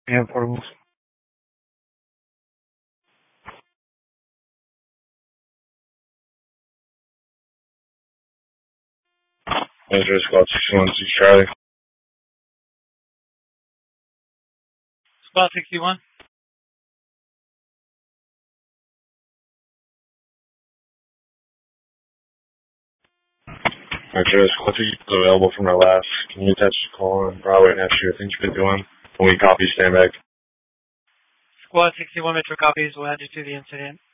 And portables. Metro Squad 61, Charlie. Squad 61. Metro Squad 2 is available from our last. Can you attach the call and Bravo and ask you what things you've been doing? When we copy, stand back. Squad 61, Metro copies. We'll add you to the incident.